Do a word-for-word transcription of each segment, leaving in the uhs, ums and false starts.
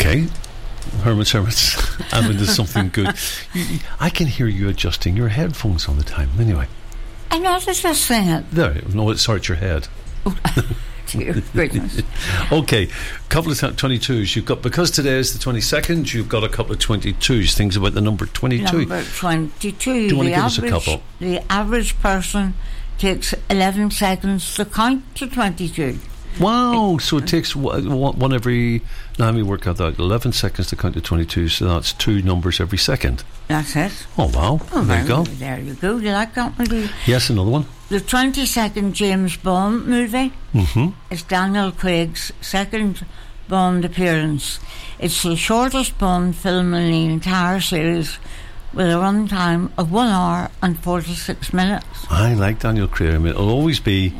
Okay. Herman's Hermits. I'm into something good. You, you, I can hear you adjusting your headphones all the time. Anyway. I'm not adjusting it. There. No, it's hurt your head. Oh, dear goodness. Okay. Couple of t- twenty-twos. You've got, because today is the twenty-second, you've got a couple of twenty-twos. Things about the number twenty-two. Number twenty-two. Do you want to give average, us a couple? The average person takes eleven seconds to count to twenty-two. Wow, so it takes one, one every, now let me work out that, eleven seconds to count to twenty-two, so that's two numbers every second. That's it. Oh, wow. Oh, there you go. There you go. Do you like that movie? Yes, another one. The twenty-second James Bond movie Mm-hmm. is Daniel Craig's second Bond appearance. It's the shortest Bond film in the entire series, with a run time of one hour and forty-six minutes. I like Daniel Craig. I mean, it'll always be,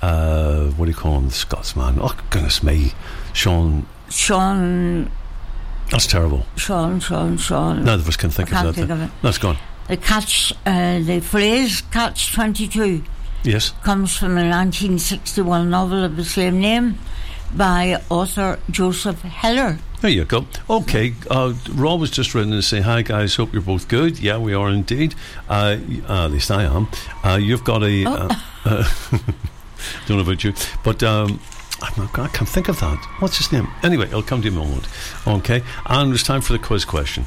uh, what do you call him, the Scotsman? Oh, goodness me. Sean. Sean. That's terrible. Sean, Sean, Sean. None of us can think I can't of that. think of it. That's gone. The catch, uh, the phrase "catch twenty-two" Yes. comes from a nineteen sixty-one novel of the same name by author Joseph Heller. There you go. Okay, uh, Rob was just written to say, hi guys, hope you're both good. Yeah, we are indeed. Uh, uh, at least I am. Uh, you've got a... Oh. Uh, uh, don't know about you. But um, I'm not, I can't think of that. What's his name? Anyway, it'll come to you in a moment. Okay, and it's time for the quiz question.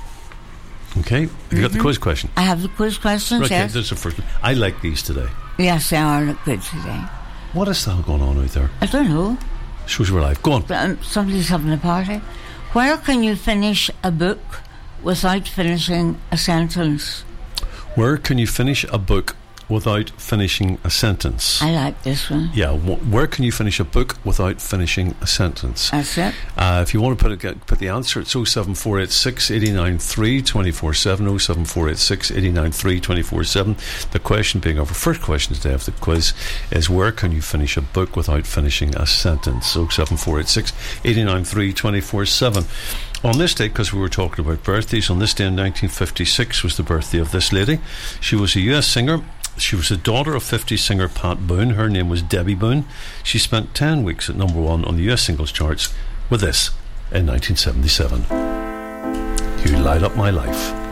Okay, have mm-hmm. you got the quiz question? I have the quiz questions, okay, yes. That's the first one. I like these today. Yes, they are good today. What is that going on out there? I don't know. Shows we're live. Go on. Um, somebody's having a party. Where can you finish a book without finishing a sentence? Where can you finish a book without finishing a sentence? I like this one. Yeah, wh- where can you finish a book without finishing a sentence? That's it. Uh, if you want to put it, get, put the answer, it's oh seven four eight six, eight nine three, two four seven, oh seven four eight six, eight nine three, two four seven. The question being, our first question today of the quiz is, where can you finish a book without finishing a sentence? oh seven four eight six, eight nine three, two four seven. On this day, because we were talking about birthdays, on this day in nineteen fifty-six was the birthday of this lady. She was a U S singer. She was the daughter of fifties singer Pat Boone. Her name was Debbie Boone. She spent ten weeks at number one on the U S singles charts with this in nineteen seventy-seven. You Light Up My Life.